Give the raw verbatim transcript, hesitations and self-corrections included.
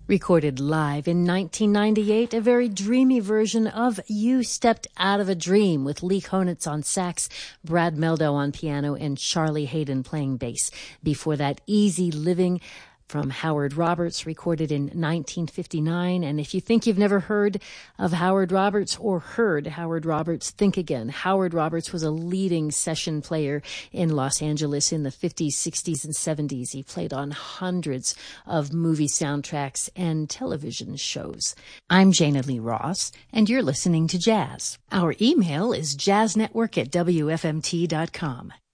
Recorded live in nineteen ninety-eight, a very dreamy version of You Stepped Out of a Dream with Lee Konitz on sax, Brad Meldo on piano, and Charlie Hayden playing bass. Before that, Easy Living from Howard Roberts, recorded in nineteen fifty-nine. And if you think you've never heard of Howard Roberts or heard Howard Roberts, think again. Howard Roberts was a leading session player in Los Angeles in the fifties, sixties, and seventies. He played on hundreds of movie soundtracks and television shows. I'm Jana Lee Ross, and you're listening to Jazz. Our email is jazznetwork at W F M T dot com.